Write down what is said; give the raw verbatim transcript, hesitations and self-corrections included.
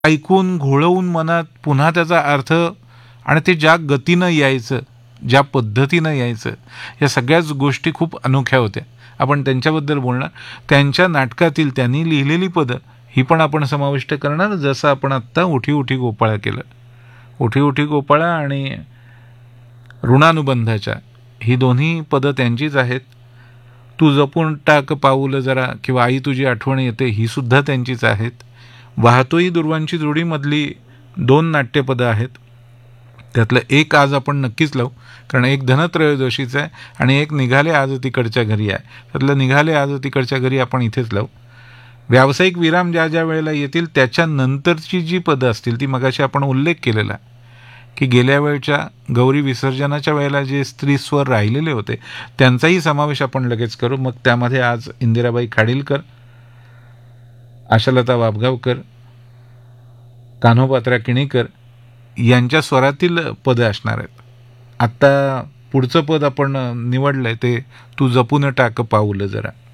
ऐकून घोळवून मनात पुन्हा त्याचा अर्थ आणि ते ज्या गतीनं यायचं, ज्या पद्धतीनं यायचं, या सगळ्याच गोष्टी खूप अनोख्या होत्या. आपण त्यांच्याबद्दल बोलणार. त्यांच्या नाटकातील त्यांनी लिहिलेली पदं ही पण आपण समाविष्ट करणार, जसं आपण आत्ता उठी उठी गोपाळा केलं. उठी उठी गोपाळा आणि ऋणानुबंधाच्या ही दोन्ही पदं त्यांचीच आहेत. तू जपून टाक पाऊल जरा किंवा आई तुझी आठवण येते ही सुद्धा त्यांचीच आहेत. वाहतोही दुर्वांची जोडीमधली दोन नाट्यपदं आहेत. त्यातलं एक आज आपण नक्कीच लावू, कारण एक धनत्रयोदशीचं आहे आणि एक निघाले आज तिकडच्या घरी आहे. त्यातलं निघाले आज तिकडच्या घरी आपण इथेच लावू. व्यावसायिक विराम ज्या ज्या वेळेला येतील त्याच्यानंतरची जी पदं असतील ती मगाशी आपण उल्लेख केलेला की गेल्या वेळच्या गौरी विसर्जनाच्या वेळेला जे स्त्री स्वर राहिलेले होते त्यांचाही समावेश आपण लगेच करू. मग त्यामध्ये आज इंदिराबाई खाडीलकर, आशालता वाबगावकर, कान्होपात्रा किणीकर यांच्या स्वरातील पदं असणार आहेत. आत्ता पुढचं पद आपण निवडलंय ते तू जपून टाक पाऊल जरा.